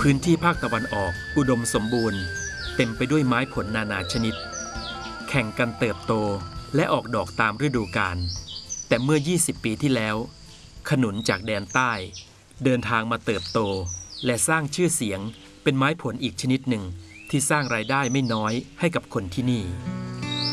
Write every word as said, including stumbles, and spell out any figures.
พื้นที่ภาคตะวันออกอุดมสมบูรณ์เต็มไปด้วยไม้ผลนานาชนิดแข่งกันเติบโตและออกดอกตามฤดูกาลแต่เมื่อยี่สิบปีที่แล้วขนุนจากแดนใต้เดินทางมาเติบโตและสร้างชื่อเสียงเป็นไม้ผลอีกชนิดหนึ่งที่สร้างรายได้ไม่น้อยให้กับคนที่นี่